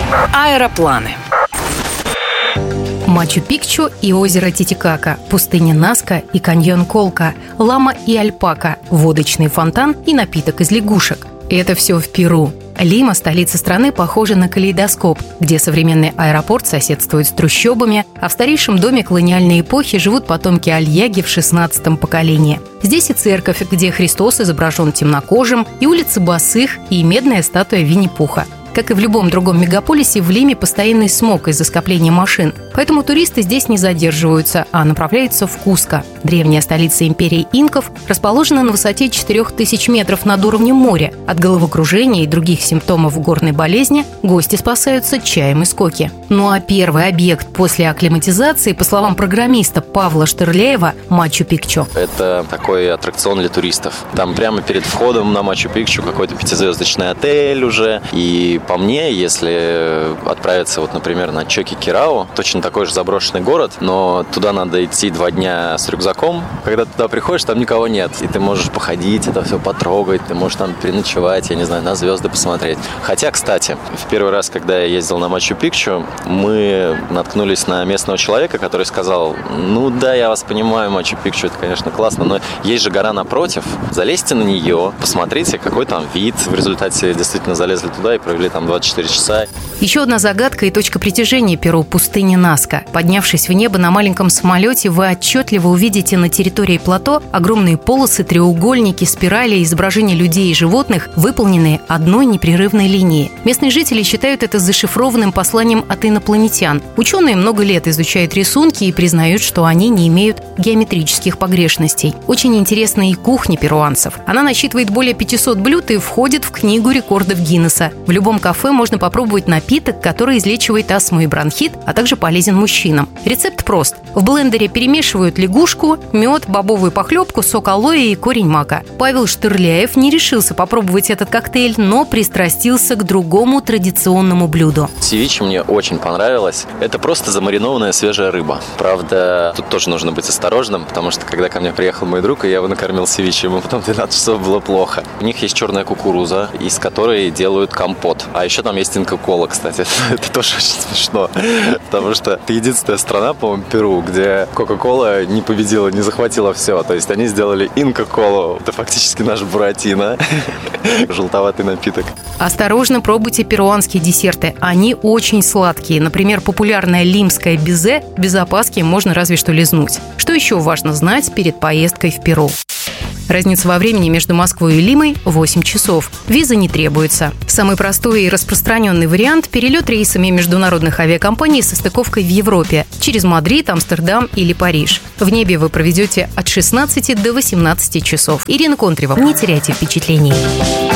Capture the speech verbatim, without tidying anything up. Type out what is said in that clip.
Аэропланы. Мачу-Пикчу и озеро Титикака, пустыня Наска и каньон Колка, лама и альпака, водочный фонтан и напиток из лягушек. И это все в Перу. Лима, столица страны, похожа на калейдоскоп, где современный аэропорт соседствует с трущобами, а в старейшем доме колониальной эпохи живут потомки Альяги в шестнадцатом поколении. Здесь и церковь, где Христос изображен темнокожим, и улицы босых, и медная статуя Винни-Пуха. Как и в любом другом мегаполисе, в Лиме постоянный смог из-за скопления машин. Поэтому туристы здесь не задерживаются, а направляются в Куско. Древняя столица империи инков расположена на высоте четырех тысяч метров над уровнем моря. От головокружения и других симптомов горной болезни гости спасаются чаем из коки. Ну а первый объект после акклиматизации, по словам программиста Павла Штырляева, Мачу-Пикчу. Это такой аттракцион для туристов. Там прямо перед входом на Мачу-Пикчу какой-то пятизвездочный отель уже. И по мне, если отправиться, вот, например, на Чоки-Кирау, точно такой же заброшенный город, но туда надо идти два дня с рюкзаком. Когда ты туда приходишь, там никого нет. И ты можешь походить, это все потрогать, ты можешь там переночевать, я не знаю, на звезды посмотреть. Хотя, кстати, в первый раз, когда я ездил на Мачу-Пикчу, мы наткнулись на местного человека, который сказал: ну да, я вас понимаю, Мачу-Пикчу, это, конечно, классно, но есть же гора напротив, залезьте на нее, посмотрите, какой там вид. В результате действительно залезли туда и провели там двадцать четыре часа. Еще одна загадка и точка притяжения Перу – пустыня Наска. Поднявшись в небо на маленьком самолете, вы отчетливо увидите на территории плато огромные полосы, треугольники, спирали, изображения людей и животных, выполненные одной непрерывной линией. Местные жители считают это зашифрованным посланием от инопланетян. Ученые много лет изучают рисунки и признают, что они не имеют геометрических погрешностей. Очень интересна и кухня перуанцев. Она насчитывает более пятисот блюд и входит в книгу рекордов Гиннесса. В любом кафе можно попробовать напиток, который излечивает астму и бронхит, а также полезен мужчинам. Рецепт прост. В блендере перемешивают лягушку, мед, бобовую похлебку, сок алоэ и корень мака. Павел Штырляев не решился попробовать этот коктейль, но пристрастился к другому традиционному блюду. Севиче мне очень понравилось. Это просто замаринованная свежая рыба. Правда, тут тоже нужно быть осторожным, потому что когда ко мне приехал мой друг, и я его накормил севиче, ему потом двенадцать часов было плохо. У них есть черная кукуруза, из которой делают компот. А еще там есть инка-кола, кстати. Это тоже очень смешно. Потому что это единственная страна, по-моему, Перу, где Кока-кола не победила, не захватила все. То есть они сделали инка-колу. Это фактически наш буратино. Желтоватый напиток. Осторожно, пробуйте перуанские десерты. Они очень сладкие. Например, популярное лимское безе без опаски можно разве что лизнуть. Что еще важно знать перед поездкой в Перу? Разница во времени между Москвой и Лимой – восемь часов. Виза не требуется. Самый простой и распространенный вариант – перелет рейсами международных авиакомпаний со стыковкой в Европе через Мадрид, Амстердам или Париж. В небе вы проведете от шестнадцати до восемнадцати часов. Ирина Контрева. Не теряйте впечатлений.